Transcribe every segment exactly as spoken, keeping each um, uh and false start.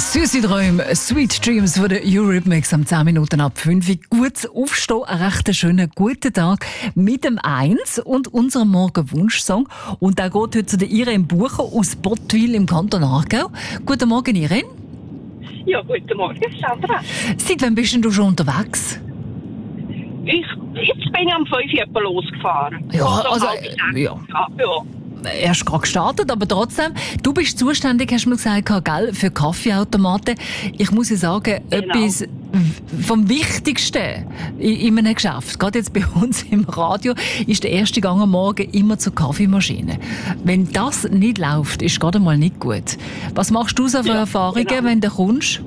Süße Träume, Sweet Dreams von der Eurythmics am zehn Minuten ab fünf. Gutes Aufstehen, einen recht schönen guten Tag mit dem Eins und unserem Morgenwunschsong. Und der geht heute zu der Irene Bucher aus Bottwil im Kanton Aargau. Guten Morgen, Irene. Ja, guten Morgen, Sandra. Seit wann bist denn du schon unterwegs? Ich, jetzt bin ich am fünf Uhr losgefahren. Ja, also, halb sechs. ja. Ja, ja. Erst gerade gestartet, aber trotzdem, du bist zuständig, hast du mir gesagt, gell, für Kaffeeautomaten. Ich muss ja sagen, Genau. etwas vom Wichtigsten in, in einem Geschäft, gerade jetzt bei uns im Radio, ist der erste Gang am Morgen immer zur Kaffeemaschine. Wenn das nicht läuft, ist gerade mal nicht gut. Was machst du so für Ja, Erfahrungen, genau. wenn du kommst?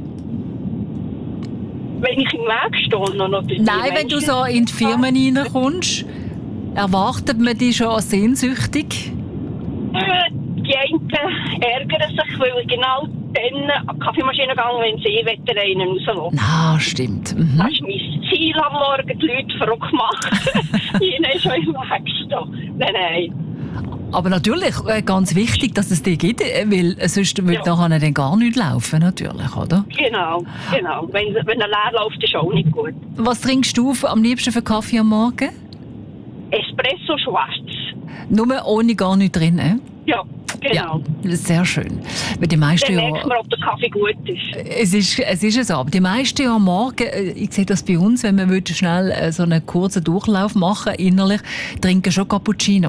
Wenn ich im Weg stehe, noch noch die Nein, wenn du Menschen- so in die Firmen reinkommst, erwartet man dich schon sehnsüchtig? Äh, Die einen ärgern sich, weil ich genau dann an die Kaffeemaschine gehe, wenn sie eh einen rauslassen. Na, stimmt. Mhm. Das ist mein Ziel am Morgen, die Leute verrückt machen. Ihnen schon im Weg stehen. Nein, nein. Aber natürlich äh, ganz wichtig, dass es die gibt, äh, weil äh, sonst würde Ja. nachher dann gar nicht laufen, natürlich, oder? Genau, genau. Wenn, wenn er leer läuft, ist auch nicht gut. Was trinkst du für- am liebsten für Kaffee am Morgen? Espresso schwarz. Nur ohne gar nichts drin, äh? Ja, genau. Ja, sehr schön. Weil die meisten Dann ja, merkt man, ob der Kaffee gut ist. es ist, es ist so, aber die meisten ja am Morgen, äh, ich sehe das bei uns, wenn wir würden schnell äh, so einen kurzen Durchlauf machen, innerlich, trinken schon Cappuccino.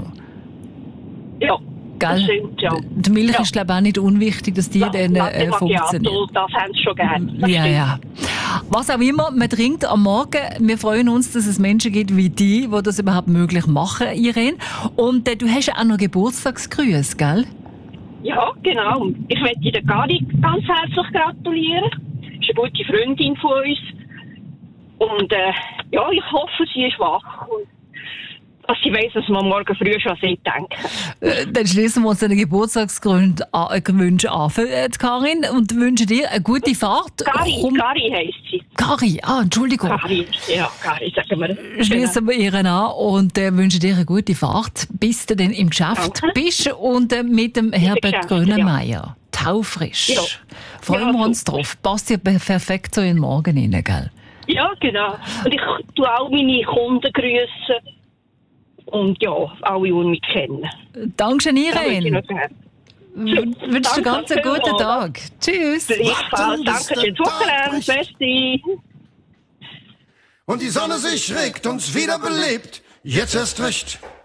Ja, Gell? das stimmt, ja. Die Milch Ja. ist, glaube ich, auch nicht unwichtig, dass die La- dann Latte äh, Macchiato, funktioniert. das haben sie schon gerne. Das Ja, stimmt. ja. Was auch immer man trinkt am Morgen, wir freuen uns, dass es Menschen gibt wie die, die das überhaupt möglich machen, Irene. Und äh, du hast ja auch noch Geburtstagsgrüße, gell? Ja, genau. Ich möchte der Gari ganz herzlich gratulieren. Sie ist eine gute Freundin von uns. Und äh, ja, ich hoffe, sie ist wach. Und dass sie weiss, dass wir morgen früh schon an sie denken. Äh, dann schließen wir uns den Geburtstagswünsche an für äh, die Karin und wünschen dir eine gute Fahrt. Gari, Komm- Gari heisst sie. Kari, ah, Entschuldigung. Gari, ja, Gari, sagen wir. Schließen wir ihren an und äh, wünschen dir eine gute Fahrt, bis du dann im Geschäft Danke. bist und äh, mit dem Herbert Geschäft, Grönemeyer. Taufrisch. Ja. Freuen Ja, wir uns super. drauf. Passt ja perfekt so in den Morgen rein, gell? Ja, genau. Und ich tue auch meine Kunden grüßen. Und ja, alle, die mich kennen. Dankeschön, Das würde ich Irene. noch sagen. Ich wünsche dir ganz einen Danke guten vielmals. Tag. Tschüss. Gleichfalls. Danke schön. Wochenende. Merci. Und die Sonne sich regt, uns wieder belebt. Jetzt erst recht.